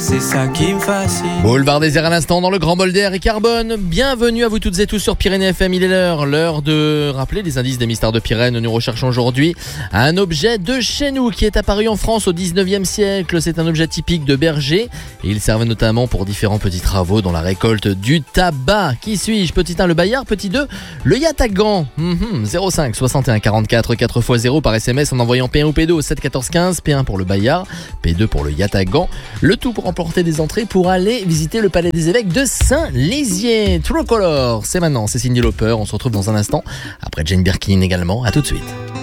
c'est ça qui me fascine. Boulevard Désert à l'instant dans le Grand Bol d'Air et Carbone. Bienvenue à vous toutes et tous sur Pyrénées FM. Il est l'heure de rappeler les indices des mystères de Pyrénées. Nous recherchons aujourd'hui un objet de chez nous qui est apparu en France au 19e siècle. C'est un objet typique de berger et il servait notamment pour différents petits travaux dans la récolte du tabac. Qui suis-je? Petit 1 le Bayard, petit 2 le Yatagan. 05 61 44 4x0 par SMS en envoyant P1 ou P2 au 7 14 15. P1 pour le Bayard, P2 pour le Yatagan. Le tout pour emporter des entrées pour aller visiter le Palais des Évêques de Saint-Lézier. True Color, c'est maintenant, c'est Cyndi Lauper. On se retrouve dans un instant après Jane Birkin également. À tout de suite.